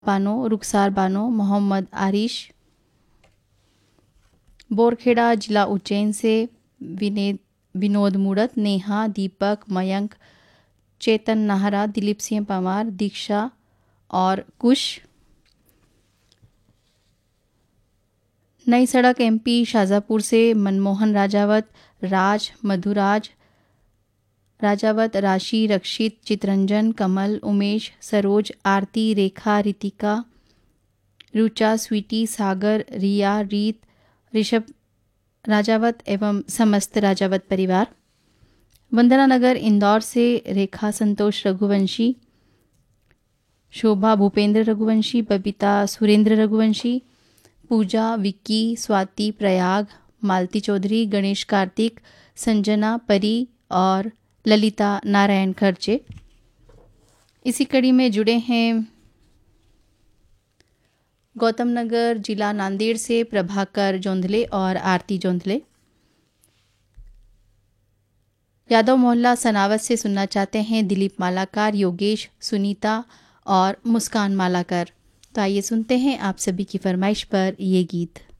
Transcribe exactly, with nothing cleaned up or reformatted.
बानो, रुखसार बानो, मोहम्मद आरिश। बोरखेड़ा जिला उज्जैन से विने विनोद मुड़त, नेहा, दीपक, मयंक, चेतन नाहरा, दिलीप सिंह पवार, दीक्षा और कुश। नई सड़क एमपी शाजापुर से मनमोहन राजावत, राज, मधुराज राजावत, राशि, रक्षित, चितरंजन, कमल, उमेश, सरोज, आरती, रेखा, रितिका, रुचा, स्वीटी, सागर, रिया, रीत, ऋषभ राजावत एवं समस्त राजावत परिवार। वंदना नगर इंदौर से रेखा, संतोष रघुवंशी, शोभा, भूपेंद्र रघुवंशी, बबीता, सुरेंद्र रघुवंशी, पूजा, विक्की, स्वाति, प्रयाग, मालती चौधरी, गणेश, कार्तिक, संजना, परी और ललिता नारायण खर्चे। इसी कड़ी में जुड़े हैं गौतम नगर जिला नांदेड़ से प्रभाकर जोंधले और आरती जोंधले। यादव मोहल्ला सनावत से सुनना चाहते हैं दिलीप मालाकार, योगेश, सुनीता और मुस्कान मालाकर। तो आइए सुनते हैं आप सभी की फरमाइश पर ये गीत।